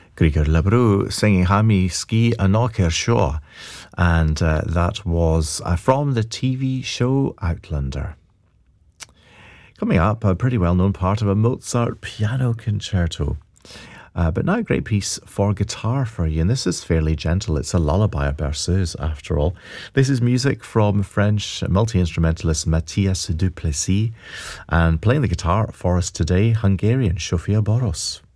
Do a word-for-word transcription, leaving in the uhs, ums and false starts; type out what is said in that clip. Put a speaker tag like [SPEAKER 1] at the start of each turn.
[SPEAKER 1] Grigor Labru singing Hami Ski Anoker Shaw, and uh, that was uh, from the T V show Outlander. Coming up, a pretty well-known part of a Mozart piano concerto. Uh, but now a great piece for guitar for you, and this is fairly gentle. It's a lullaby, a berceuse, after all. This is music from French multi-instrumentalist Matthias Duplessis, and playing the guitar for us today, Hungarian Sofia Boros.